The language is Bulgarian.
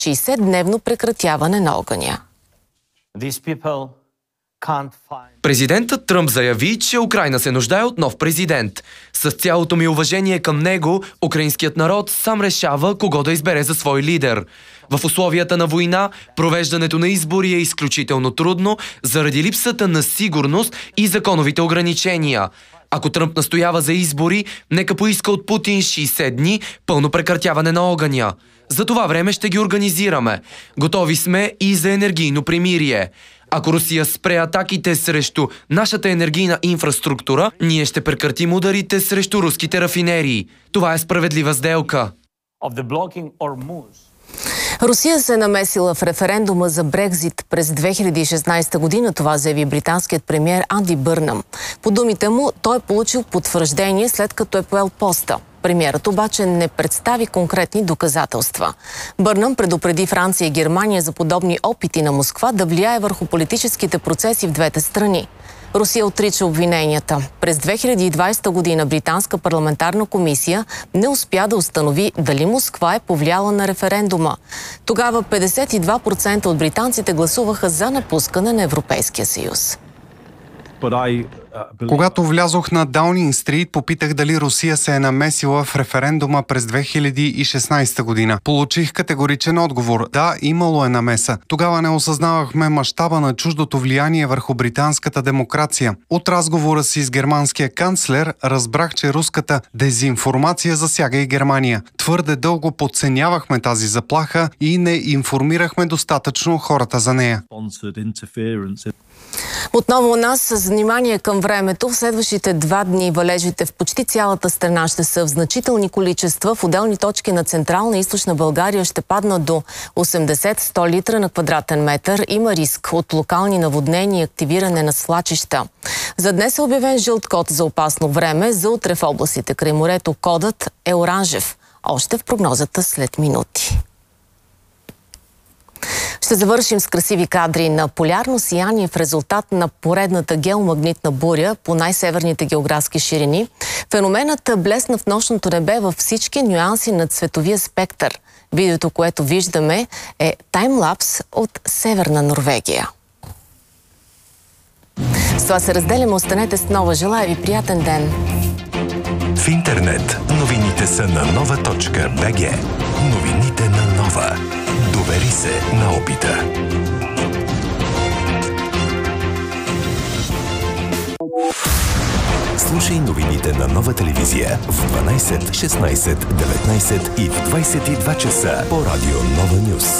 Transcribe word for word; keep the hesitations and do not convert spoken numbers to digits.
шейсетдневно прекратяване на огъня. Президентът Тръмп заяви, че Украйна се нуждае от нов президент. С цялото ми уважение към него, украинският народ сам решава кого да избере за свой лидер. В условията на война, провеждането на избори е изключително трудно заради липсата на сигурност и законовите ограничения. Ако Тръмп настоява за избори, нека поиска от Путин шейсет дни пълно прекратяване на огъня. За това време ще ги организираме. Готови сме и за енергийно примирие. Ако Русия спре атаките срещу нашата енергийна инфраструктура, ние ще прекратим ударите срещу руските рафинерии. Това е справедлива сделка. Русия се е намесила в референдума за Брекзит през две хиляди и шестнадесета година, това заяви британският премиер Анди Бърнъм. По думите му, той е получил потвърждение след като е поел поста. Премиерът обаче не представи конкретни доказателства. Бърнъм предупреди Франция и Германия за подобни опити на Москва да влияе върху политическите процеси в двете страни. Русия отрича обвиненията. През две хиляди и двадесета година британска парламентарна комисия не успя да установи дали Москва е повлияла на референдума. Тогава петдесет и два процента от британците гласуваха за напускане на Европейския съюз. Когато влязох на Даунинг Стрит, попитах дали Русия се е намесила в референдума през две хиляди и шестнадесета година. Получих категоричен отговор. Да, имало е намеса. Тогава не осъзнавахме мащаба на чуждото влияние върху британската демокрация. От разговора си с германския канцлер разбрах, че руската дезинформация засяга и Германия. Твърде дълго подценявахме тази заплаха и не информирахме достатъчно хората за нея. Отново у нас с внимание към времето. В следващите два дни валежите в почти цялата страна ще са в значителни количества. В отделни точки на Централна и Източна България ще паднат до осемдесет до сто литра на квадратен метър. Има риск от локални наводнения и активиране на свлачища. За днес е обявен жълт код за опасно време. За утре в областите край морето кодът е оранжев. Още в прогнозата след минути. Ще завършим с красиви кадри на полярно сияние в резултат на поредната геомагнитна буря по най-северните географски ширини. Феноменът блесна в нощното небе във всички нюанси на цветовия спектър. Видеото, което виждаме, е таймлапс от Северна Норвегия. С това се разделяме. Останете с Нова. Желая ви приятен ден! В интернет новините са на нова точка бг. Новините на Нова. Довери се на опита. Слушай новините на Нова телевизия в дванадесет, шестнадесет, деветнадесет и в двадесет и два часа по радио Нова Нюз.